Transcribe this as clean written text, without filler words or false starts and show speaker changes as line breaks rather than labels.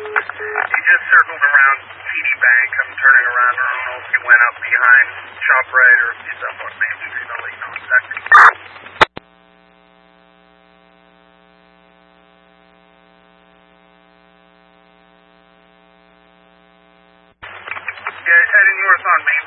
He just circled around TD Bank. I'm turning around. I don't know if he went up behind ShopRite or if he's up on Main Street. I'll let you know in a second. Yeah, he's heading north on Main